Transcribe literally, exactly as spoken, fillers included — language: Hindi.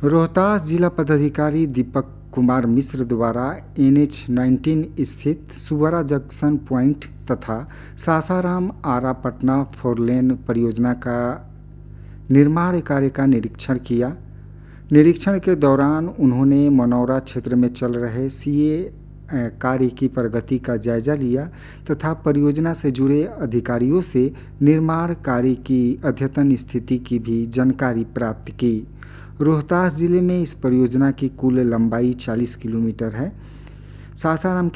रोहतास जिला पदाधिकारी दीपक कुमार मिश्र द्वारा एन एच नाइनटीन स्थित सुवरा जंक्शन पॉइंट तथा सासाराम आरा पटना फोरलेन परियोजना का निर्माण कार्य का निरीक्षण किया। निरीक्षण के दौरान उन्होंने मनौरा क्षेत्र में चल रहे सीए कार्य की प्रगति का जायजा लिया तथा परियोजना से जुड़े अधिकारियों से निर्माण कार्य की अद्यतन स्थिति की भी जानकारी प्राप्त की। रोहतास जिले में इस परियोजना की कुल लंबाई चालीस किलोमीटर है। सासाराम